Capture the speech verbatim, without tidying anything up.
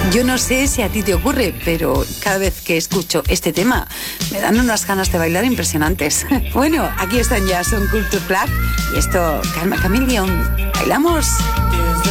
Yo no sé si a ti te ocurre, pero cada vez que escucho este tema me dan unas ganas de bailar impresionantes. Bueno, aquí están ya, son Culture Club y esto, Calma Chameleon. ¿Bailamos?